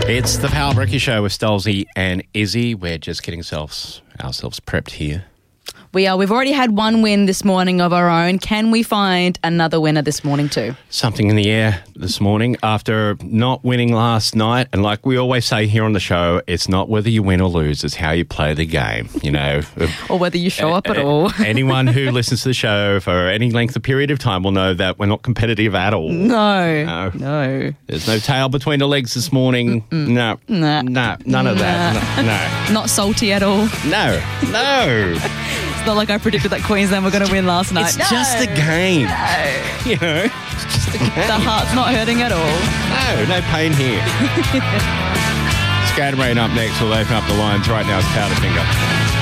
It's the Power Bricky Show with Stolzy and Izzy. We're just getting ourselves prepped here. We are. We've already had one win this morning of our own. Can we find another winner this morning too? Something in the air this morning after not winning last night. And like we always say here on the show, it's not whether you win or lose, it's how you play the game, you know. Or whether you show up at all. Anyone who listens to the show for any length of period of time will know that we're not competitive at all. No. There's no tail between the legs this morning. No, none of that. No. Not salty at all. No. It's not like I predicted that Queensland were going to win last night. It's just a game. No. You know, it's just a game. The heart's not hurting at all. No pain here. Scatter Rain up next. We'll open up the lines right now. It's Powderfinger.